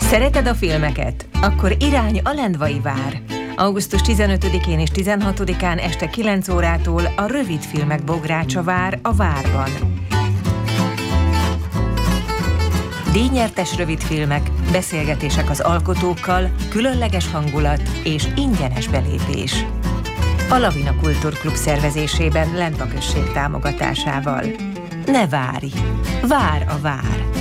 Szereted a filmeket? Akkor irány a Lendvai Vár. Augusztus 15-én és 16-án este 9 órától a rövidfilmek bográcsa vár a Várban. Díjnyertes rövidfilmek, beszélgetések az alkotókkal, különleges hangulat és ingyenes belépés. A Lavina Kultúrklub szervezésében, Lendva község támogatásával. Ne várj! Vár a Vár!